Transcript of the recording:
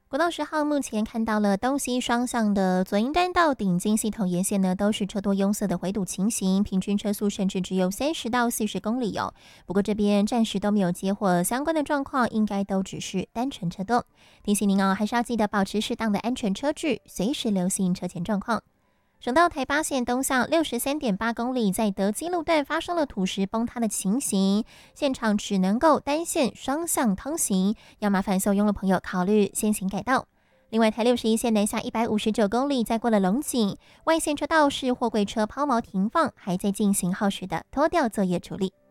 国道10号目前看到了东西双向的左营端到顶金系统沿线呢，都是车多拥塞的回堵情形，平均车速甚至只有30到40公里哦。不过这边暂时都没有接获相关的状况，应该都只是单纯车多。提醒您哦，还是要记得保持适当的安全车距，随时留心车前状况。省道台八线东向63.8公里，在德基路段发生了土石崩塌的情形，现场只能够单线双向通行，要麻烦所有用的朋友考虑先行改道。另外，台61线南下159公里，在过了龙井外线车道是货柜车抛锚停放，还在进行后续的拖吊作业处理。